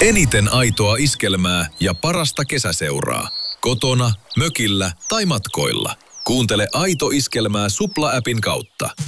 Eniten aitoa iskelmää ja parasta kesäseuraa. Kotona, mökillä tai matkoilla. Kuuntele Aito iskelmää Supla-appin kautta.